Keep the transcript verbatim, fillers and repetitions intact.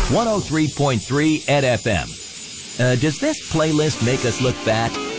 one oh three point three at F M. Uh, does this playlist make us look fat?